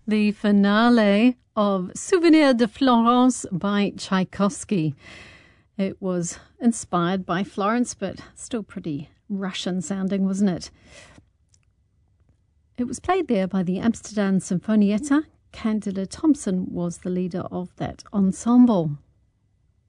the finale of Souvenir de Florence by Tchaikovsky. It was inspired by Florence, but still pretty Russian sounding, wasn't it? It was played there by the Amsterdam Sinfonietta. Candida Thompson was the leader of that ensemble.